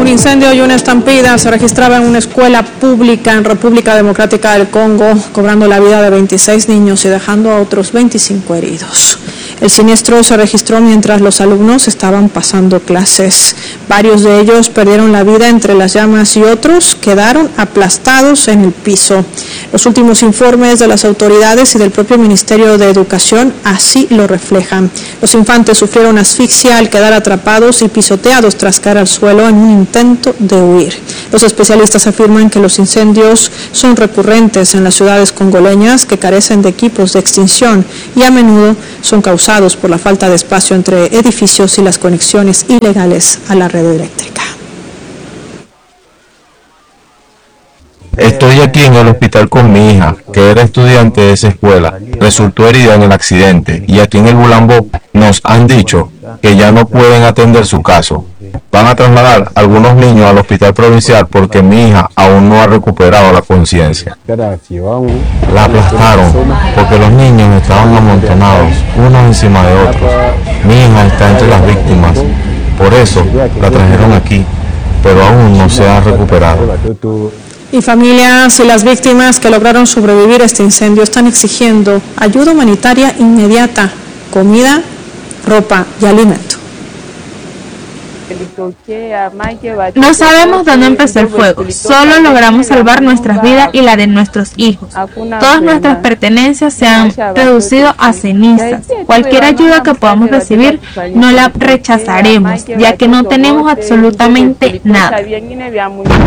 Un incendio y una estampida se registraba en una escuela pública en República Democrática del Congo, cobrando la vida de 26 niños y dejando a otros 25 heridos. El siniestro se registró mientras los alumnos estaban pasando clases. Varios de ellos perdieron la vida entre las llamas y otros quedaron aplastados en el piso. Los últimos informes de las autoridades y del propio Ministerio de Educación así lo reflejan. Los infantes sufrieron asfixia al quedar atrapados y pisoteados tras caer al suelo en un intento de huir. Los especialistas afirman que los incendios son recurrentes en las ciudades congoleñas que carecen de equipos de extinción y a menudo son causados por la falta de espacio entre edificios y las conexiones ilegales a la red eléctrica. Estoy aquí en el hospital con mi hija, que era estudiante de esa escuela. Resultó herida en el accidente y aquí en el Bulambó nos han dicho que ya no pueden atender su caso. Van a trasladar a algunos niños al hospital provincial porque mi hija aún no ha recuperado la conciencia. La aplastaron porque los niños estaban amontonados unos encima de otros. Mi hija está entre las víctimas, por eso la trajeron aquí, pero aún no se ha recuperado. Y familias y las víctimas que lograron sobrevivir a este incendio están exigiendo ayuda humanitaria inmediata, comida, ropa y alimento. No sabemos dónde empezó el fuego, solo logramos salvar nuestras vidas y la de nuestros hijos. Todas nuestras pertenencias se han reducido a cenizas. Cualquier ayuda que podamos recibir no la rechazaremos, ya que no tenemos absolutamente nada.